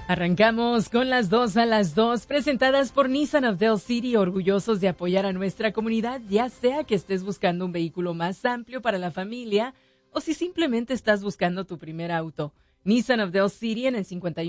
Arrancamos con las 2 a las 2, presentadas por Nissan of Del City, orgullosos de apoyar a nuestra comunidad, ya sea que estés buscando un vehículo más amplio para la familia o si simplemente estás buscando tu primer auto. Nissan of Del City en el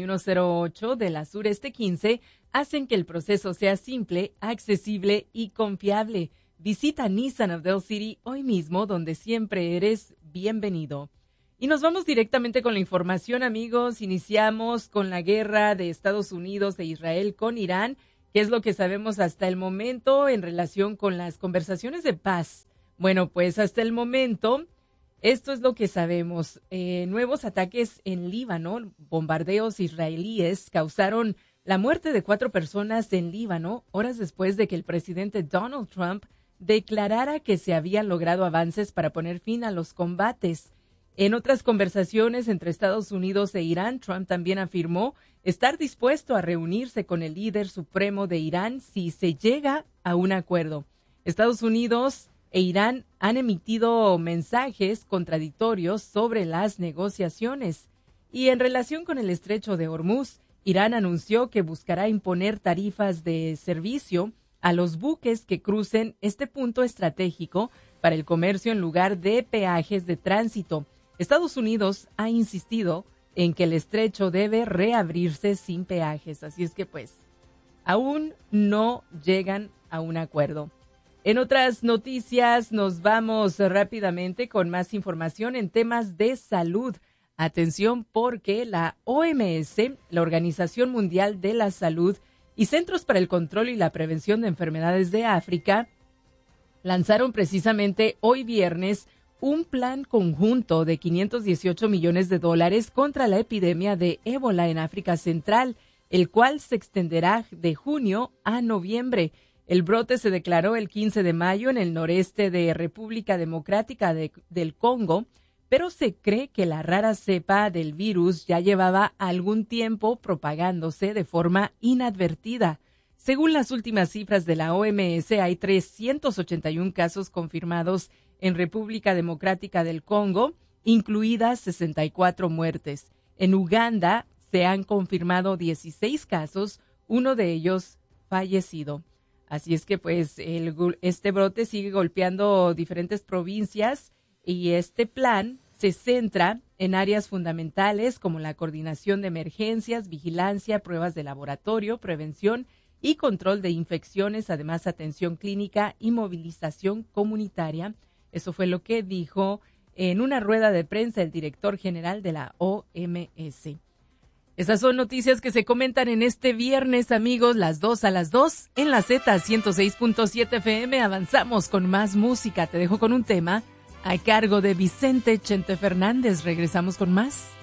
5108 de la Sureste 15 hacen que el proceso sea simple, accesible y confiable. Visita Nissan of Del City hoy mismo, donde siempre eres bienvenido. Y nos vamos directamente con la información, amigos. Iniciamos con la guerra de Estados Unidos e Israel con Irán. ¿Qué es lo que sabemos hasta el momento en relación con las conversaciones de paz? Bueno, pues hasta el momento, esto es lo que sabemos. Nuevos ataques en Líbano, bombardeos israelíes causaron la muerte de 4 personas en Líbano, horas después de que el presidente Donald Trump declarara que se habían logrado avances para poner fin a los combates. En otras conversaciones entre Estados Unidos e Irán, Trump también afirmó estar dispuesto a reunirse con el líder supremo de Irán si se llega a un acuerdo. Estados Unidos e Irán han emitido mensajes contradictorios sobre las negociaciones. Y en relación con el estrecho de Hormuz, Irán anunció que buscará imponer tarifas de servicio a los buques que crucen este punto estratégico para el comercio en lugar de peajes de tránsito. Estados Unidos ha insistido en que el estrecho debe reabrirse sin peajes, así es que pues aún no llegan a un acuerdo. En otras noticias nos vamos rápidamente con más información en temas de salud. Atención porque la OMS, la Organización Mundial de la Salud y Centros para el Control y la Prevención de Enfermedades de África lanzaron precisamente hoy viernes un plan conjunto de $518 millones contra la epidemia de ébola en África Central, el cual se extenderá de junio a noviembre. El brote se declaró el 15 de mayo en el noreste de República Democrática del Congo, pero se cree que la rara cepa del virus ya llevaba algún tiempo propagándose de forma inadvertida. Según las últimas cifras de la OMS, hay 381 casos confirmados en República Democrática del Congo, incluidas 64 muertes. En Uganda se han confirmado 16 casos, uno de ellos fallecido. Así es que pues este brote sigue golpeando diferentes provincias y este plan se centra en áreas fundamentales como la coordinación de emergencias, vigilancia, pruebas de laboratorio, prevención y control de infecciones, además atención clínica y movilización comunitaria. Eso fue lo que dijo en una rueda de prensa el director general de la OMS. Esas son noticias que se comentan en este viernes, amigos, las 2 a las 2 en la Z 106.7 FM. Avanzamos con más música. Te dejo con un tema a cargo de Vicente Chente Fernández. Regresamos con más.